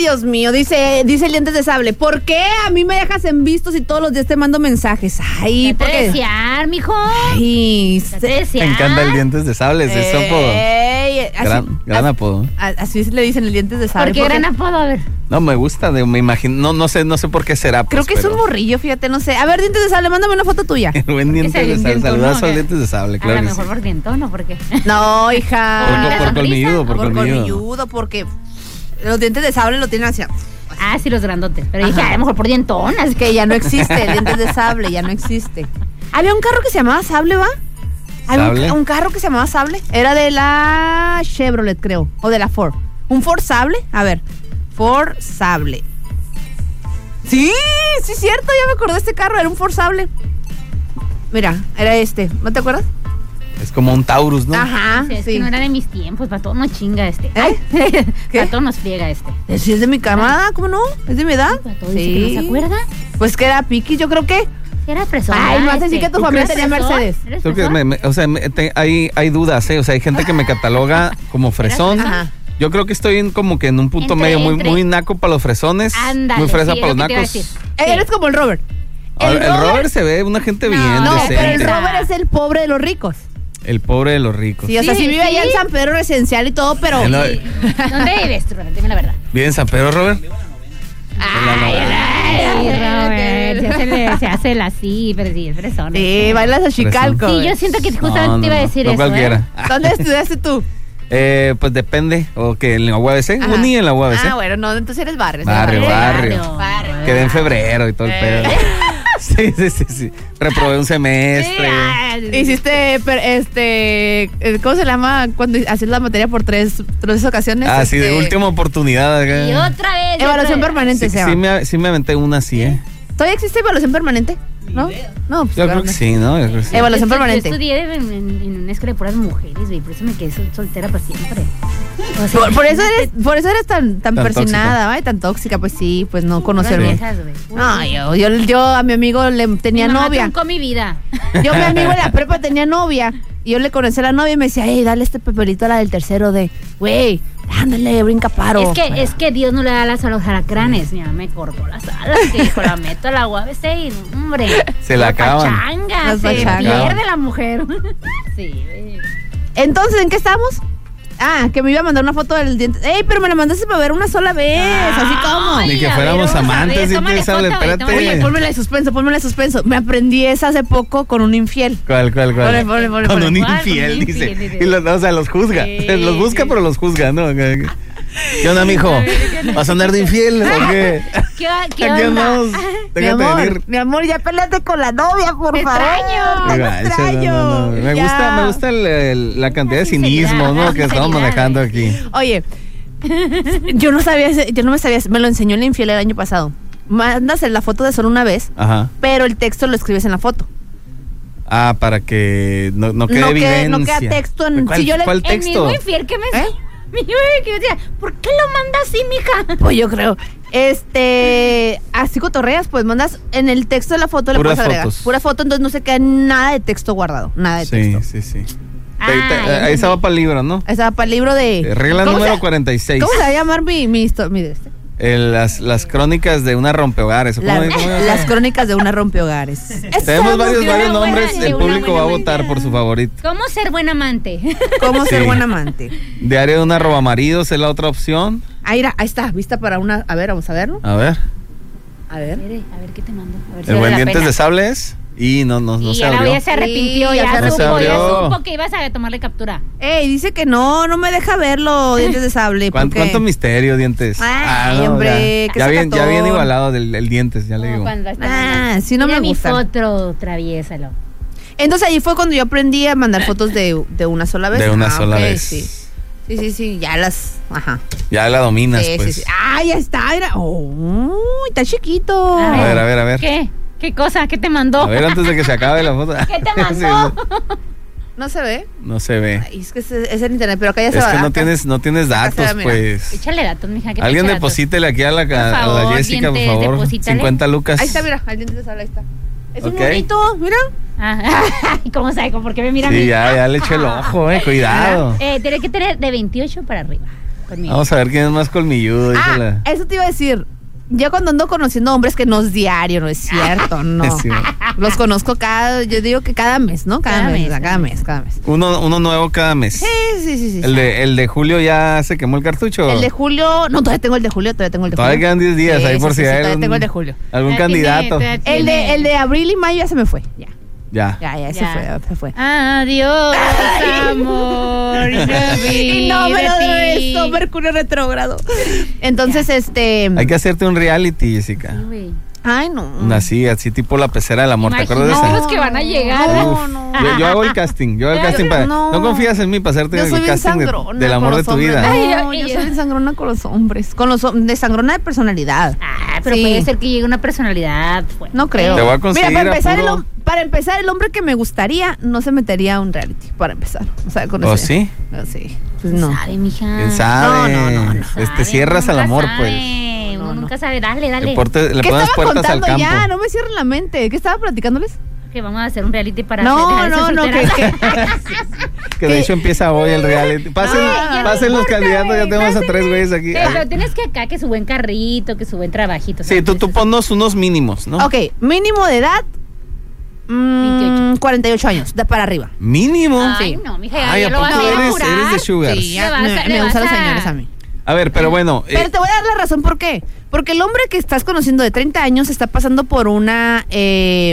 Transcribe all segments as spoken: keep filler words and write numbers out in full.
Dios mío, dice, dice el dientes de sable. ¿Por qué a mí me dejas en visto si todos los días te mando mensajes? Ay, ¿por qué? desear, mijo. Ay, te encanta el dientes de sable, es ese apodo. Gran, gran apodo. Así le dicen el dientes de sable. ¿Por qué gran apodo? A ver. No, me gusta, me imagino, no, no sé, no sé por qué será. Pues, creo que pero... es un morrillo, fíjate, no sé. A ver, dientes de sable, mándame una foto tuya. Buen dientes de sable, saludas a los dientes de sable, claro. A lo mejor sí. Por dientón, ¿o por qué? No, hija. Por, por colmilludo, por, por colmilludo. colmilludo, porque los dientes de sable lo tienen hacia... Ah, sí, los grandotes. Pero dije, a lo mejor por dientón. Es que ya no existe, el dientes de sable, ya no existe. Había un carro que se llamaba Sable, ¿va? Había un, un carro que se llamaba Sable. Era de la Chevrolet, creo. O de la Ford. ¿Un Ford Sable? A ver. Ford Sable. Sí, sí es cierto, ya me acordé de este carro, era un Ford Sable. Mira, era este, ¿no te acuerdas? Es como un Taurus, ¿no? Ajá, sí. Es sí. que no era de mis tiempos, para todo nos chinga este. ¿Eh? Para todo nos friega este. Sí, es de mi camada, ¿cómo no? ¿Es de mi edad? Sí, todo sí. ¿No se acuerda? Pues que era piqui, yo creo que. Era fresón. Ay, no hace así que tu familia tenía Mercedes. Que me, me, o sea, me, te, hay, hay dudas, ¿eh? O sea, hay gente que me cataloga como fresón. Ajá. Yo creo que estoy en, como que en un punto entre, medio muy, entre. muy naco para los fresones. Ándale, muy fresa sí, para los nacos. Sí. Eres como el Robert. El, el Robert, Robert se ve una gente no, bien no, decente. Pero el Robert es el pobre de los ricos. El pobre de los ricos. Sí, o sea, sí, sí vive allá en San Pedro Residencial y todo, pero... Sí. ¿Dónde vives tú, Robert? Dime la verdad. ¿Vive en San Pedro, Robert? Ay, ay, Robert, se hace, se hace el así, pero sí, es fresón. Sí, bailas a Chicalco. Sí, yo siento que justamente no, no, te iba a decir no, eso. Cualquiera. ¿eh? ¿Dónde estudiaste tú? Eh, pues depende, o que en la U A B C, uní en la U A B C. Ah, bueno, no, entonces eres barrio. Barrio, barrio. barrio. barrio. Quedé en febrero y todo el eh. pedo. Sí, sí, sí, sí. Reprobé un semestre. Sí, hiciste, este, ¿cómo se llama? Cuando haces la materia por tres, tres ocasiones. Ah, este... sí, de última oportunidad. Y otra vez. Evaluación otra permanente, sí, se sí, me, sí me aventé una, sí, ¿eh? ¿Todavía existe evaluación permanente? ¿No? No, pues yo creo que sí, ¿no? Yo creo que sí. Evaluación yo, permanente. Yo estudié en, en, en una escuela de puras mujeres, güey, por eso me quedé sol, soltera para siempre. O sea, por, por eso eres, por eso eres tan, tan, tan persinada, ¿vale? Tan tóxica, pues sí, pues no conocerme. Viejas, no, yo, yo, yo a mi amigo le tenía mi mamá novia. truncó mi vida. Yo a mi amigo en la prepa tenía novia. Y yo le conocí a la novia y me decía, hey, dale este papelito a la del tercero de, güey, ándale, brinca paro. Es que, es que Dios no le da alas a los alacranes. Mi mamá me cortó las alas, que dijo, la meto a la U A B C y, hombre, se la acaban. Pachanga, Las se pachanga. pierde la mujer. Sí, güey. Entonces, ¿en qué estamos? Ah, que me iba a mandar una foto del diente. Ey, pero me la mandaste para ver una sola vez, ah, así como. Ni que fuéramos ver, amantes, diente sable, espérate. Oye, pónmela de suspenso, pónmela de suspenso. Me aprendí esa hace poco con un infiel. ¿Cuál, cuál, cuál? Ponle, ponle, ponle, con ponle. un ¿Cuál? infiel, Con un dice. infiel, dice. Y los, o sea, los juzga. Sí, los busca, sí. Pero los juzga, ¿no? ¿Qué onda, mijo? ¿Vas a andar de infiel o qué? ¿Qué, qué Aquí onda? andamos. Mi amor, mi amor, ya peleate con la novia, por me favor. Extraño. Me extraño. No, no, no. Me ya. gusta, me gusta el, el, la cantidad de cinismo, ¿no? Que estamos manejando aquí. Oye, yo no sabía, yo no me sabía, me lo enseñó el infiel el año pasado. Mandas la foto de solo una vez, ajá, pero el texto lo escribes en la foto. Ah, para que no, no quede no evidencia. Que, no queda texto en... ¿Cuál, si yo le, ¿cuál texto? El mismo infiel que me... ¿Eh? Mi güey que decía, ¿por qué lo mandas así, mija? Pues yo creo, este, así cotorreas, pues mandas en el texto de la foto le puedes agregar pura foto, entonces no se queda nada de texto guardado, nada de sí, texto. Sí, sí, sí. Ah, ahí estaba para el libro, ¿no? Ahí estaba para el libro de... Regla número cuarenta y seis. ¿Cómo se va a llamar mi, mi historia? Mi de este? El, las, las crónicas de una rompehogares. La, las crónicas de una rompehogares. Tenemos varios, varios nombres. El público va a votar por su favorito. ¿Cómo ser buen amante? ¿Cómo ser sí. buen amante? Diario de una robamaridos es la otra opción. Ahí, ahí está, vista para una. A ver, vamos a verlo. A ver. A ver. A ver qué te mando. A ver si el buen dientes de sable es. Y no, no, no y se ya abrió. Ya se arrepintió, sí, ya, ya, supo, se abrió. ya supo que ibas a tomarle captura. Ey, dice que no, no me deja verlo, dientes de sable. ¿Cuánto, ¿Cuánto misterio, dientes? Ay, ah, no, hombre, ya, ya, bien, ya bien igualado del, del dientes, ya no, le digo. Ah, sí, no Mira me gusta. mi foto, traviésalo. Entonces ahí fue cuando yo aprendí a mandar fotos de, de una sola vez. De una ah, sola okay, vez. Sí. Sí, sí, sí, ya las, ajá. Ya la dominas, sí, pues. Sí, sí. Ah, ya está, era, oh, está chiquito. A ver, a ver, a ver. ¿Qué? ¿Qué cosa? ¿Qué te mandó? A ver, antes de que se acabe la foto. ¿Qué te mandó? Sí, ¿no se ve? No se ve. Ay, es que es, es el internet, pero acá ya se es va. Es que no acá, tienes, no tienes datos, pues. Échale datos, mija. Alguien deposítele aquí a la, a, favor, a la Jessica, dientes, por favor. Deposítale. cincuenta lucas. Ahí está, mira, al diente de sable, ahí está. Es okay. Un bonito, mira. Ah, ¿cómo sabe? ¿Por qué me mira sí, a mí? ya, ya le eché el ojo, eh, cuidado. Eh, tiene que tener de veintiocho para arriba. Conmigo. Vamos a ver quién es más colmilludo. Ah, la... eso te iba a decir. Yo cuando ando conociendo hombres, que no es diario, no es cierto, no. Sí. Los conozco cada, yo digo que cada mes, ¿no? Cada, cada mes, mes, cada mes, cada mes. Uno, uno nuevo cada mes. Sí, sí, sí, sí. El de, el de Julio ya se quemó el cartucho. El de Julio, no, todavía tengo el de Julio, todavía tengo el de Julio. Todavía quedan diez días sí, ahí por sí, si sí, hay todavía un, tengo el de Julio. Algún la candidato. Tiene, el de, el de abril y mayo ya se me fue, ya. Ya. Ya, ya, ya, se fue, se fue. Adiós, amor. Y no me lo regresó, Mercurio retrógrado. Entonces, ya. este... Hay que hacerte un reality, Jessica. Sí, ay, no. Así, así tipo La Pecera del Amor. Imagino, ¿te acuerdas de esa? los que van a llegar. No, no. Yo, yo hago el casting, yo hago el casting para... No, no confías en mí para hacerte el casting de, del amor de tu hombres. vida. Ay, no, yo soy sangrona con los hombres, con los de sangrona de personalidad. Ah, pero sí. Puede ser que llegue una personalidad fuerte. No creo. Te voy a conseguir. Mira, para empezar, puro... el, para empezar, el hombre que me gustaría no se metería a un reality, para empezar. O sea, con ¿Oh, ese, sí? Oh, sí. Pues no. ¿Quién sabe, mija? ¿Quién sabe? No, no, no. no. Te este, cierras al amor, sabe. pues. Uno no, nunca no. sabe, dale, dale. Le, porte, le ¿Qué pones estaba puertas contando al campo. ya? No me cierren la mente. ¿Qué estaba platicándoles? Que vamos a hacer un reality para no, hacer, no, no, que, que, que de hecho empieza hoy el reality. Pasen, no, pasen no los importa, candidatos, ya tenemos a tres güeyes aquí. Pero, pero tienes que acá que su buen carrito, que su buen trabajito. Sí, tú, tú ponnos unos mínimos, ¿no? Ok, mínimo de edad. Mmm, cuarenta y ocho años, de para arriba. ¿Mínimo? Ay, sí. no, mija, Ay, ya ¿a lo vas poco a eres, curar? eres de sugar? Sí, ya, vas a, me, me gustan los a... señores a mí. A ver, pero bueno. Pero eh, te voy a dar la razón por qué. Porque el hombre que estás conociendo de treinta años está pasando por una... Eh,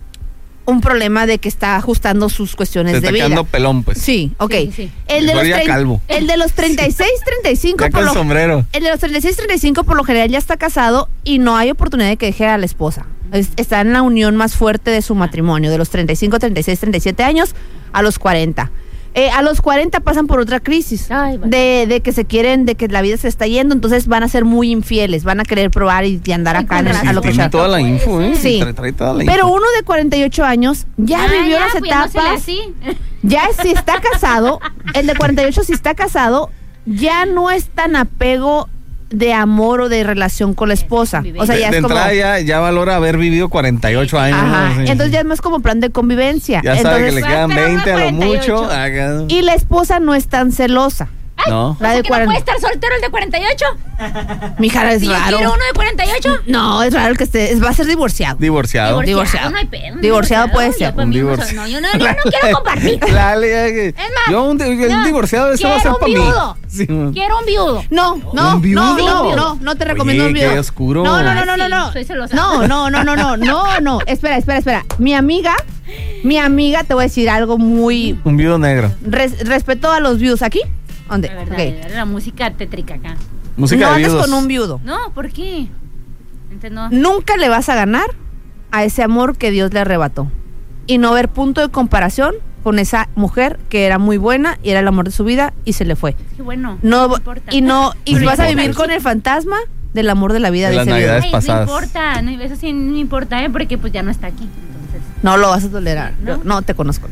un problema de que está ajustando sus cuestiones te de está vida. quedando pelón, pues. Sí, ok. Sí, sí. El, de los ya calvo. el de los treinta y seis, treinta y cinco... Ya por con lo, sombrero. El de los treinta y seis, treinta y cinco por lo general ya está casado y no hay oportunidad de que deje a la esposa. Es, está en la unión más fuerte de su matrimonio, de los treinta y cinco, treinta y seis, treinta y siete años a los cuarenta. Eh, a los cuarenta pasan por otra crisis. Ay, bueno. de, de que se quieren, de que la vida se está yendo, entonces van a ser muy infieles, van a querer probar y, y andar Ay, acá en el, sí, a lo que Tiene toda la info, ¿eh? Sí. Trae, trae toda la Pero info. uno de cuarenta y ocho años ya Ah, vivió ya, las pues ya no se le etapas. así. Ya si está casado, el de cuarenta y ocho si está casado, ya no es tan apego de amor o de relación con la esposa. O sea, de, ya de es como... entrada ya, ya valora haber vivido cuarenta y ocho años. Ajá, ¿no? Sí. entonces ya es más como plan de convivencia. Ya entonces, sabe que le quedan Pero veinte a lo cuarenta y ocho. mucho. Haga- y la esposa no es tan celosa. Ay, No. La o sea de que cuarenta. no puede estar soltero el de cuarenta y ocho. Mi cara es Si yo raro. quiero uno de cuarenta y ocho. No, es raro el que esté, es- va a ser divorciado. Divorciado. Divorciado. No hay pedo. un Divorciado puede yo ser. para Un mí no divorcio. soy- No, yo no, yo no quiero compartir. Dale, ya que- Es más, yo un, el no, divorciado ese va a ser quiero para un mí. viudo. Sí, man. Quiero un viudo. No, no, ¿Un viudo? no, Sí, no, viudo. no, no te Oye, recomiendo un qué viudo. oscuro. No, no, no, no, no, Sí, no. soy celosa. No, no, no, no, no, no, no. Espera, espera, espera. Mi amiga, mi amiga, te voy a decir algo muy Un viudo negro. res- respeto a los viudos aquí. ¿Dónde? La verdad, Ok. la, verdad, la música tétrica acá. Música No de andes viudos. con un viudo. No, ¿por qué? Entonces no. Nunca le vas a ganar a ese amor que Dios le arrebató. Y no ver punto de comparación con esa mujer que era muy buena y era el amor de su vida y se le fue. Qué bueno. No, importa. y no, y No vas a importa. vivir con el fantasma del amor de la vida De de, las ese viudo. navidades Ay, pasadas. No importa, no, eso sí no importa, ¿eh? Porque pues ya no está aquí. Entonces. No lo vas a tolerar. ¿No? Yo- no te conozco.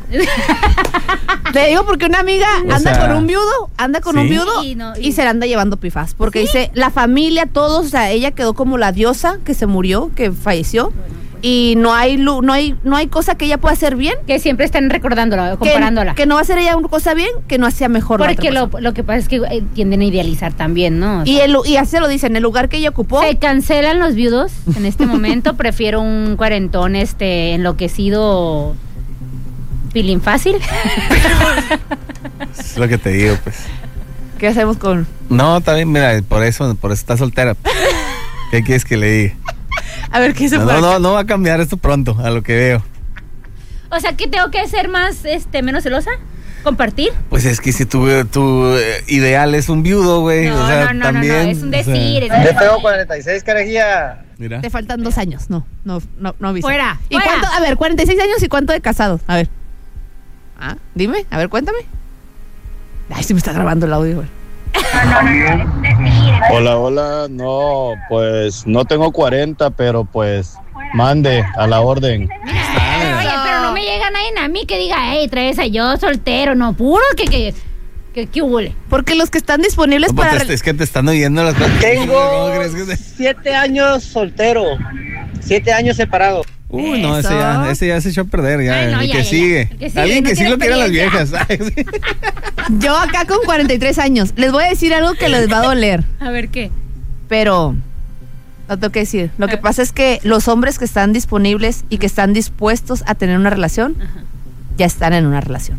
Te digo porque una amiga O anda sea, con un viudo, anda con ¿sí? un viudo Y no- y, y- se la anda llevando pifas. Porque dice, la familia, todos, o sea, ella quedó como la diosa que se murió, que falleció. Y no hay lu- no hay no hay cosa que ella pueda hacer bien. Que siempre están recordándola, Que, comparándola. que no va a hacer ella una cosa bien, que no hacía mejor la Porque otra lo, persona. lo que pasa es que eh, tienden a idealizar también, ¿no? O Y, sea, el, y así se lo dicen, el lugar que ella ocupó. se cancelan los viudos en este momento. Prefiero un cuarentón este enloquecido pilín fácil. Es lo que te digo, pues. ¿Qué hacemos con...? No, está bien, mira, por eso, por eso está soltera. ¿Qué quieres que le diga? A ver, ¿qué se No, no, no, no va a cambiar esto pronto, a lo que veo. O sea, que tengo que ser más, este, menos celosa, compartir. Pues es que si tu, tu eh, ideal es un viudo, güey. No, o sea, no, no, también, no, no, es un o sea, decir. es Yo un- tengo cuarenta y seis, carajilla. Mira. Te faltan dos años, no, no, no, no avisa. Fuera, ¿Y fuera. cuánto? A ver, cuarenta y seis años y cuánto de casado. A ver. Ah, dime, a ver, cuéntame. Ay, sí me está grabando el audio, güey. Hola, hola, no, pues no tengo cuarenta, pero pues mande a la orden. Pero, oye, pero no me llega nadie a mí que diga, hey, traes a yo soltero, no, puro que que que, que hule. Porque los que están disponibles No, pues, para... te- es que te están oyendo las cosas. Tengo ¿Cómo crees que se- siete años soltero, siete años separado. Uy, no, ese ya, ese ya se echó a perder, ya. Ay, no, el ya, que, ya, sigue. ya. Que sigue. Alguien No que sí tiene lo quieran las viejas. experiencia. Yo acá con cuarenta y tres años. Les voy a decir algo que les va a doler. A ver, ¿qué? Pero lo tengo que decir. Lo que pasa es que los hombres que están disponibles y que están dispuestos a tener una relación, ajá, ya están en una relación.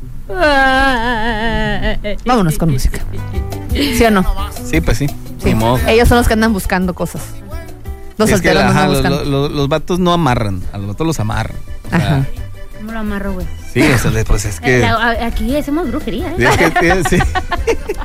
Vámonos con música. ¿Sí o no? Sí, pues sí. Sí. Ellos son los que andan buscando cosas. Los es solteros que, no ajá, andan buscando. Los, los, los vatos no amarran. A los vatos los amarran. O sea, ajá. ¿Cómo lo amarro, güey? Sí, o sea, pues es que... Aquí hacemos brujería, ¿eh? Es que, sí.